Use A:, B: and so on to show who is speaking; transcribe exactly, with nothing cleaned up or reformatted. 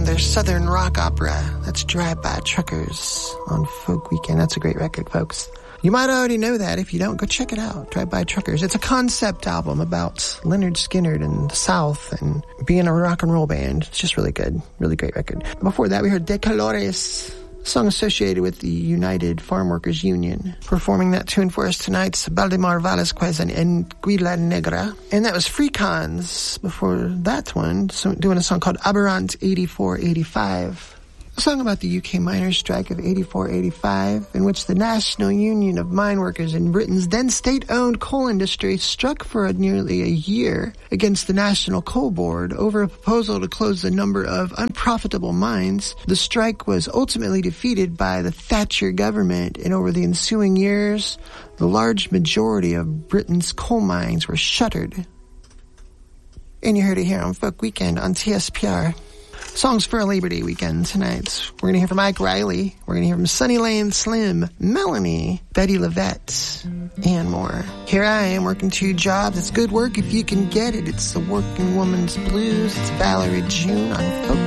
A: their Southern rock opera. That's Drive-By Truckers on Folk Weekend. That's a great record, folks. You might already know that. If you don't, go check it out. Drive-By Truckers. It's a concept album about Leonard Skinner and the South and being a rock and roll band. It's just really good. Really great record. Before that, we heard De Colores, a song associated with the United Farm Workers Union. Performing that tune for us tonight's Valdemar Velasquez and Anguila Negra. And that was Freecons before that one, so doing a song called Aberrant eighty-four eighty-five. A song about the U K miners' strike of eighty-four eighty-five, in which the National Union of Mine Workers in Britain's then state-owned coal industry struck for a nearly a year against the National Coal Board over a proposal to close a number of unprofitable mines. The strike was ultimately defeated by the Thatcher government, and over the ensuing years, the large majority of Britain's coal mines were shuttered. And you heard it here on Folk Weekend on T S P R. Songs for a Labor Day weekend tonight. We're going to hear from Mike Riley. We're going to hear from Sunny Lane Slim, Melanie, Betty Levette, and more. Here I am working two jobs. It's good work if you can get it. It's the working woman's blues. It's Valerie June on Folk